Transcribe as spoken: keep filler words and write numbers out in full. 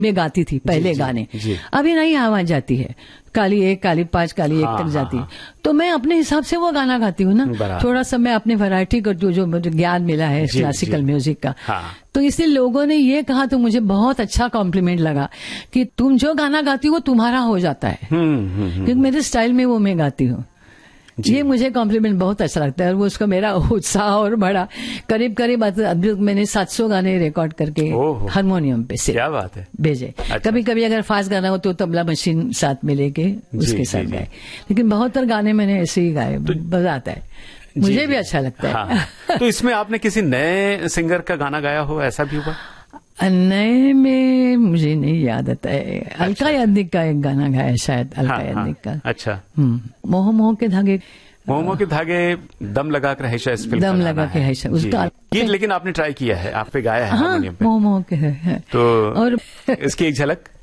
में गाती थी पहले जी, गाने। जी। अभी नहीं आवाज जाती है, काली एक, काली पांच, काली एक हाँ, तक हाँ, जाती है। हाँ। तो मैं अपने हिसाब से वो गाना गाती हूँ ना, थोड़ा सा मैं अपनी वैरायटी करती हूँ, जो मुझे ज्ञान मिला है जी, क्लासिकल जी। म्यूजिक का। हाँ। तो इसलिए लोगों ने ये कहा तो मुझे बहुत अच्छा कॉम्प्लीमेंट लगा कि तुम जो गाना गाती हो वो तुम्हारा हो जाता है, क्योंकि मेरे स्टाइल में वो मैं गाती हूँ। ये मुझे कॉम्प्लीमेंट बहुत अच्छा लगता है, और वो उसका मेरा उत्साह और बढ़ा। करीब करीब अभी मैंने सात सौ गाने रिकॉर्ड करके हारमोनियम पे से क्या बात है भेजे। अच्छा। कभी कभी अगर फास्ट गाना हो तो तबला मशीन साथ में लेके उसके साथ गाए, लेकिन बहुत सारे गाने मैंने ऐसे ही गाए, तो बजाता है, मुझे जी, भी अच्छा लगता है। हाँ। तो इसमें आपने किसी नए सिंगर का गाना गाया हो, ऐसा भी हुआ? नए में मुझे नहीं याद आता है। अच्छा, अलका याग्निक का एक गाना गाया शायद, अलका हाँ, याग्निक हाँ, का। अच्छा। मोह मोह के धागे, मोह मोह के धागे, दम लगा कर हैशा, इस फिल्म दम लगा के हैशा उसका गीत, लेकिन आपने ट्राई किया है, आप पे गाया है हाँ, हारमोनियम पे। मोह मोह के है। तो और इसकी एक झलक